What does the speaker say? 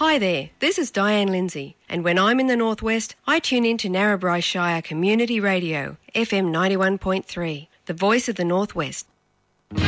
Hi there, this is Diane Lindsay, and when I'm in the Northwest, I tune in to Narrabri Shire Community Radio, FM 91.3, the voice of the Northwest.